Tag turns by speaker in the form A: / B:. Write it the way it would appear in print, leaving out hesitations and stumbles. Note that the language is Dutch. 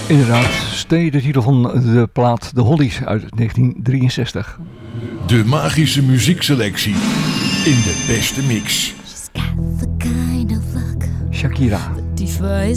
A: Inderdaad, Stay, de titel van de plaat The Hollies uit 1963.
B: De magische muziekselectie in de beste mix.
A: Shakira.